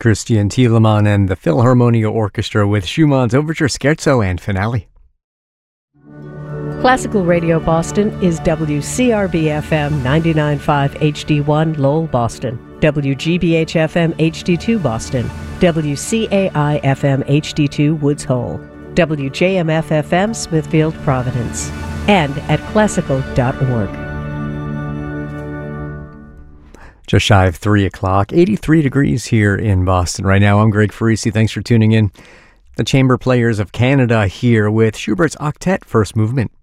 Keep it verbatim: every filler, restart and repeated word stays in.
Christian Thielemann and the Philharmonia Orchestra with Schumann's Overture Scherzo and Finale. Classical Radio Boston is W C R B F M ninety-nine point five H D one Lowell, Boston, W G B H F M H D two Boston, W C A I F M H D two Woods Hole, W J M F F M Smithfield, Providence, and at classical dot org. Just shy of three o'clock, eighty-three degrees here in Boston right now. I'm Greg Farisi. Thanks for tuning in. The Chamber Players of Canada here with Schubert's Octet First Movement.